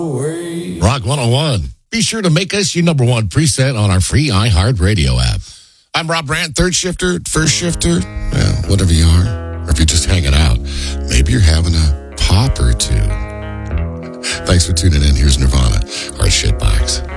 Rock 101. Be sure to make us your number one preset on our free iHeartRadio app. I'm Rob Brandt, third shifter, first shifter, well, whatever you are. Or if you're just hanging out, maybe you're having a pop or two. Thanks for tuning in. Here's Nirvana, our shitbox.